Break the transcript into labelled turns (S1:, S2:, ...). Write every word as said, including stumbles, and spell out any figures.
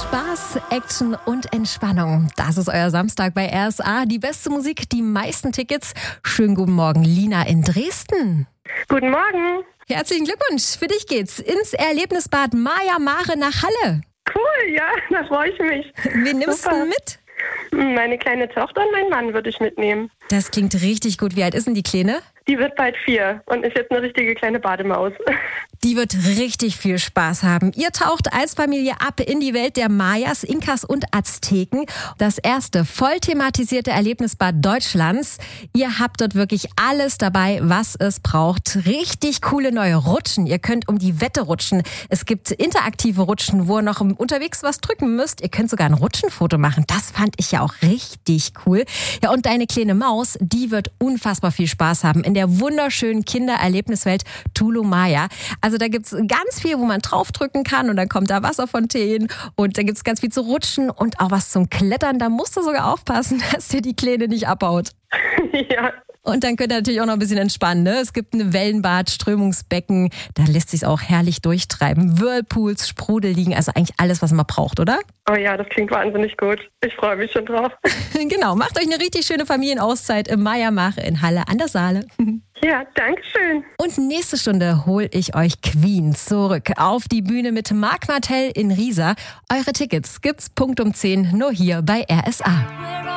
S1: Spaß, Action und Entspannung. Das ist euer Samstag bei R S A. Die beste Musik, die meisten Tickets. Schönen guten Morgen, Lina in Dresden.
S2: Guten Morgen.
S1: Herzlichen Glückwunsch. Für dich geht's ins Erlebnisbad Maya Mare nach Halle.
S2: Cool, ja, da freue ich mich.
S1: Wen nimmst
S2: Super.
S1: du mit?
S2: Meine kleine Tochter und meinen Mann würde ich mitnehmen.
S1: Das klingt richtig gut. Wie alt ist denn die Kleine?
S2: Die wird bald vier und ist jetzt eine richtige kleine Bademaus.
S1: Die wird richtig viel Spaß haben. Ihr taucht als Familie ab in die Welt der Mayas, Inkas und Azteken. Das erste voll thematisierte Erlebnisbad Deutschlands. Ihr habt dort wirklich alles dabei, was es braucht. Richtig coole neue Rutschen. Ihr könnt um die Wette rutschen. Es gibt interaktive Rutschen, wo ihr noch unterwegs was drücken müsst. Ihr könnt sogar ein Rutschenfoto machen. Das fand ich ja auch richtig cool. Ja, und deine kleine Maus, die wird unfassbar viel Spaß haben in der wunderschönen Kindererlebniswelt Tulu Maya. Also da gibt's ganz viel, wo man draufdrücken kann und dann kommt da Wasserfontänen und da gibt's ganz viel zu rutschen und auch was zum Klettern. Da musst du sogar aufpassen, dass dir die Kleine nicht abhaut.
S2: Ja.
S1: Und dann könnt ihr natürlich auch noch ein bisschen entspannen. Ne? Es gibt ein Wellenbad, Strömungsbecken, da lässt sich auch herrlich durchtreiben. Whirlpools, Sprudel liegen, also eigentlich alles, was man braucht, oder?
S2: Oh ja, das klingt wahnsinnig gut. Ich freue mich schon drauf.
S1: Genau, macht euch eine richtig schöne Familienauszeit im Maya Mare in Halle an der Saale.
S2: Ja, danke schön.
S1: Und nächste Stunde hole ich euch Queen zurück auf die Bühne mit Marc Martell in Riesa. Eure Tickets gibt's Punkt um zehn nur hier bei R S A.